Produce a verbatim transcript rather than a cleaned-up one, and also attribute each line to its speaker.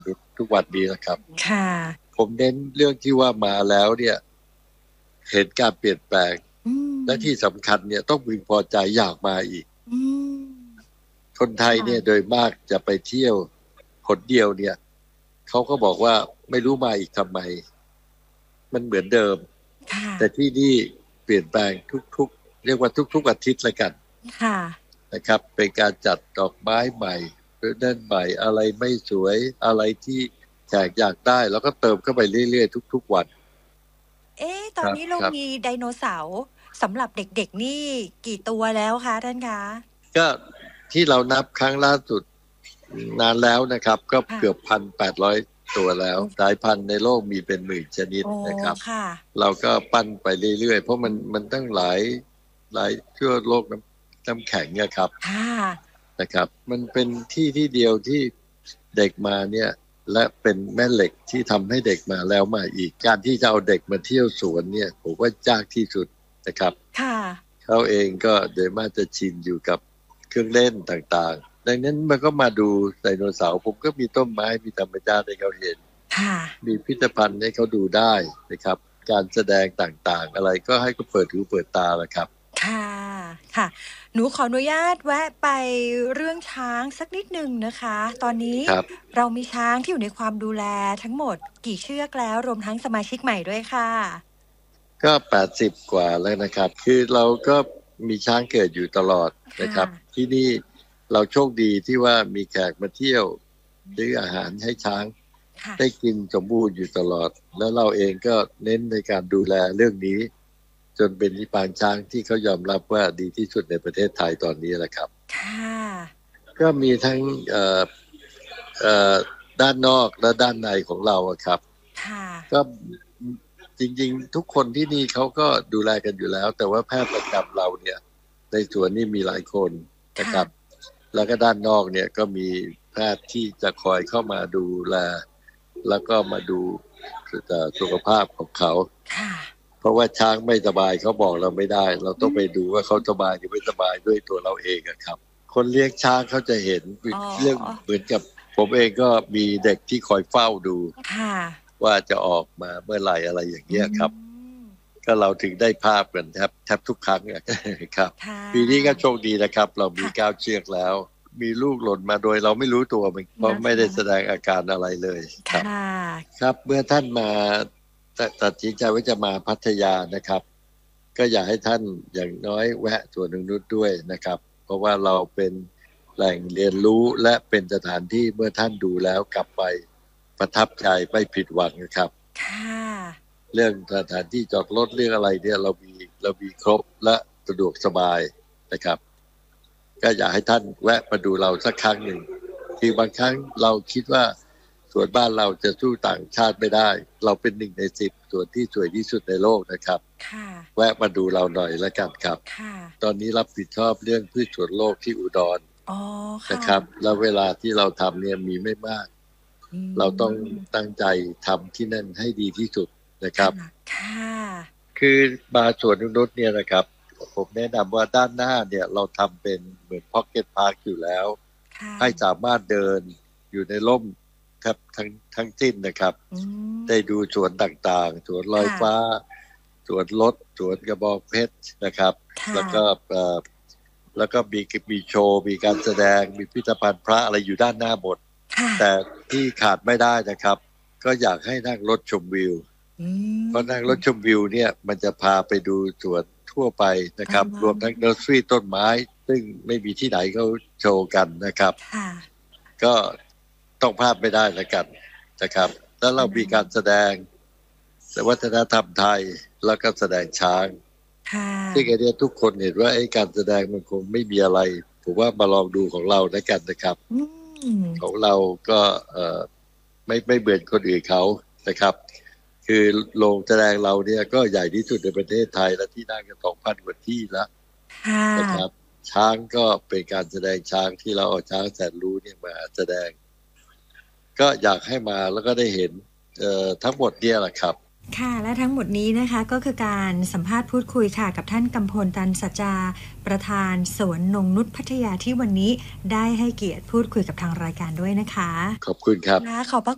Speaker 1: ทุกวันนี้นะครับ
Speaker 2: ค่ะ
Speaker 1: ผมเน้นเรื่องที่ว่ามาแล้วเนี่ยเห็นการเปลี่ยนแปลงและที่สำคัญเนี่ยต้องพึงพอใจอยากมาอีกคนไทยเนี่ยโดยมากจะไปเที่ยวคนเดียวเนี่ยเขาก็บอกว่าไม่รู้มาอีกทำไมมันเหมือนเดิมแต่ที่นี่เปลี่ยนแปลงทุกๆเรียกว่าทุกๆอาทิตย์ละกันนะครับเป็นการจัดดอกไม้ใหม่เดินใหม่อะไรไม่สวยอะไรที่แขกอยากได้แล้วก็เติมเข้าไปเรื่อยๆทุกๆวัน
Speaker 2: เอ๊ะตอนนี้เรามีไดโนเสาร์สำหรับเด็กๆนี่กี่ตัวแล้วคะท่านคะ
Speaker 1: ก็ที่เรานับครั้งล่าสุดนานแล้วนะครับก็เกือบพันแปดร้อยตัวแล้วสายพันธุ์ในโลกมีเป็นหมื่นชนิดนะครับเราก็ปั้นไปเรื่อยๆเพราะมันมันตั้งหลายหลายทั่วโลกน้ำน้ำแข็งเนี่ยครับนะครับมันเป็นที่ที่เดียวที่เด็กมาเนี่ยและเป็นแม่เหล็กที่ทำให้เด็กมาแล้วมาอีกการที่จะเอาเด็กมาเที่ยวสวนเนี่ยผมว่ายากที่สุดนะครับเขาเองก็โดยมากจะชินอยู่กับเครื่องเล่นต่างๆดังนั้นมันก็มาดูไดโนเสาร์ผมก็มีต้นไม้มีธรรมชาติให้เขาเห็นมีพิพิธภัณฑ์ให้เขาดูได้นะครับการแสดงต่างๆอะไรก็ให้เขาเปิดหูเปิดตาแล้วครับ
Speaker 2: ค่ะค่ะหนูขออนุญาตแวะไปเรื่องช้างสักนิดนึงนะคะตอนนี้เรามีช้างที่อยู่ในความดูแลทั้งหมดกี่เชือกแล้วรวมทั้งสมาชิกใหม่ด้วยค่ะ
Speaker 1: ก็แปดสิบกว่าแล้วนะครับคือเราก็มีช้างเกิดอยู่ตลอดนะครับที่นี่เราโชคดีที่ว่ามีแขกมาเที่ยวซื้ออาหารให้ช้างได้กินสมบูรณ์อยู่ตลอดแล้วเราเองก็เน้นในการดูแลเรื่องนี้จนเป็นนิพานช้างที่เขายอมรับว่าดีที่สุดในประเทศไทยตอนนี้แหละครับ
Speaker 2: ค่ะ
Speaker 1: ก็มีทั้งเอ่อเอ่อด้านนอกและด้านในของเราครับ
Speaker 2: ค่ะ
Speaker 1: ก็จริงๆทุกคนที่นี่เขาก็ดูแลกันอยู่แล้วแต่ว่าแพทย์ประจำเราเนี่ยในส่วนนี้มีหลายคนนะครับแล้วก็ด้านนอกเนี่ยก็มีแพทย์ที่จะคอยเข้ามาดูแลแล้วก็มาดูสุขภาพของเขาเพราะว่าช้างไม่สบายเขาบอกเราไม่ได้เราต้องไปดูว่าเขาสบายหรือไม่สบายด้วยตัวเราเองครับคนเลี้ยงช้างเขาจะเห็นเรื่องเหมือนกับผมเองก็มีเด็กที่คอยเฝ้าดูว่าจะออกมาเมื่อไหร่อะไรอย่างเงี้ยครับก็เราถึงได้ภาพกันแทบแทบทุกครั้งครับปีนี้ก็โชคดีนะครับเรามีเก้าเชือกแล้วมีลูกหล่นมาโดยเราไม่รู้ตัวเพราะไม่ได้แสดงอาการอะไรเลยครับครับเมื่อท่านมาตัดสินใจว่าจะมาพัทยานะครับก็อยากให้ท่านอย่างน้อยแวะสวนนงนุชด้วยนะครับเพราะว่าเราเป็นแหล่งเรียนรู้และเป็นสถานที่เมื่อท่านดูแล้วกลับไปประทับใจไม่ผิดหวังนะครับเรื่องสถานที่จอดรถเรื่องอะไรเนี่ยเรามีเรามีครบและสะดวกสบายนะครับก็อยากให้ท่านแวะมาดูเราสักครั้งหนึ่งคือบางครั้งเราคิดว่าสวนบ้านเราจะสู้ต่างชาติไม่ได้เราเป็นหนึ่งในสิบสวนที่สวยที่สุดในโลกนะครับแวะมาดูเราหน่อยแล้วกันครับตอนนี้รับผิดชอบเรื่องพืชสวนโลกที่อุดรนะครับแล้วเวลาที่เราทำเนี่ยมีไม่มากเราต้องตั้งใจทำที่นั่นให้ดีที่สุดนะครับคือมาสวนนงนุชเนี่ยนะครับผมแนะนำว่าด้านหน้าเนี่ยเราทำเป็นเหมือนพ็อกเก็ตพาร์คอยู่แล้วให้สามารถเดินอยู่ในร่มครับทั้งทั้งสิ้นนะครับได้ดูสวนต่างๆสวนลอยฟ้าสวนรถสวนกระบองเพชรนะครับแล้วก็แล้วก็มีมีโชว์มีการแสดงมีพิพิธภัณฑ์พระอะไรอยู่ด้านหน้าหมดแต่ที่ขาดไม่ได้นะครับก็อยากให้นั่งรถชมวิวเพราะนั่งรถชมวิวเนี่ยมันจะพาไปดูสวนทั่วไปนะครับรวมทั้งเนอร์สรี่ต้นไม้ซึ่งไม่มีที่ไหนเขาโชว์กันนะครับก็ต้องพลาดไม่ได้แล้วกันนะครับแล้วเรามีการแสดงวัฒนธรรมไทยแล้วก็แสดงช้างที่ไอเดียทุกคนเห็นว่าไอ้การแสดงมันคงไม่มีอะไรผมว่ามาลองดูของเราแล้วกันนะครับของเราก็เอ่อไม่ไม่เบื่อคนอื่นเขานะครับคือโรงแสดงเราเนี่ยก็ใหญ่ที่สุดในประเทศไทยและที่นั่งกัน สองพัน กว่าที่แล้วนะครับช้างก็เป็นการแสดงช้างที่เราเอาช้างแสนรู้เนี่ยมาแสดงก็อยากให้มาแล้วก็ได้เห็นเอ่อทั้งหมดเนี่ยแหละครับ
Speaker 2: ค่ะและทั้งหมดนี้นะคะก็คือการสัมภาษณ์พูดคุยค่ะกับท่านกำพลตันสัจจาประธานสวนนงนุชพัทยาที่วันนี้ได้ให้เกียรติพูดคุยกับทางรายการด้วยนะคะ
Speaker 1: ขอบคุณครับ
Speaker 2: ขอบพระ